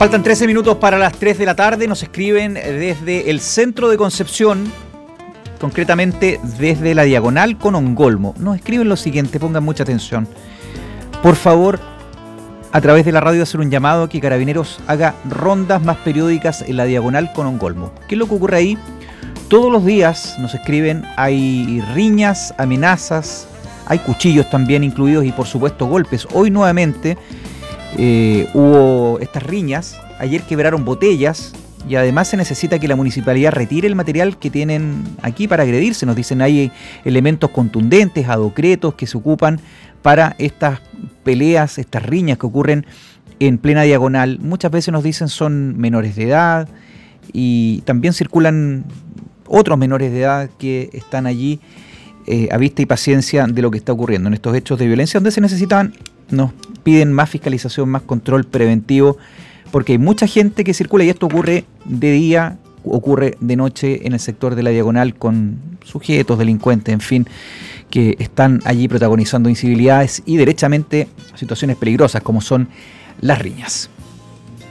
Faltan 13 minutos para las 3 de la tarde. Nos escriben desde el centro de Concepción, concretamente desde la Diagonal con Ongolmo. Nos escriben lo siguiente, pongan mucha atención. Por favor, a través de la radio hacer un llamado a que Carabineros haga rondas más periódicas en la Diagonal con Ongolmo. ¿Qué es lo que ocurre ahí? Todos los días nos escriben, hay riñas, amenazas, hay cuchillos también incluidos y por supuesto golpes. Hoy nuevamente hubo estas riñas, ayer quebraron botellas y además se necesita que la municipalidad retire el material que tienen aquí para agredirse. Nos dicen hay elementos contundentes, adocretos que se ocupan para estas peleas, estas riñas que ocurren en plena Diagonal. Muchas veces nos dicen son menores de edad y también circulan otros menores de edad que están allí a vista y paciencia de lo que está ocurriendo en estos hechos de violencia donde se necesitaban. Nos piden más fiscalización, más control preventivo, porque hay mucha gente que circula y esto ocurre de día, ocurre de noche en el sector de la Diagonal con sujetos, delincuentes, en fin, que están allí protagonizando incivilidades y derechamente situaciones peligrosas como son las riñas.